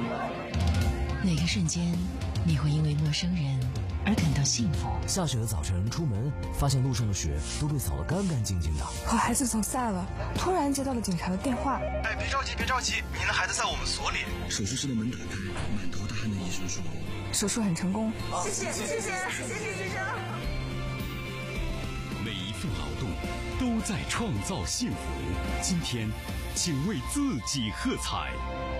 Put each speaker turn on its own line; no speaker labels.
哪个瞬间你会因为陌生人而感到幸福？
下雪的早晨出门，发现路上的雪都被扫得干干净净的。
和孩子走散了，突然接到了警察的电话。
哎，别着急，别着急，您的孩子在我们所里。
手术室的门打开，满头大汗的医生说：“
手术很成功。”
谢谢医生。
每一份劳动都在创造幸福。今天，请为自己喝彩。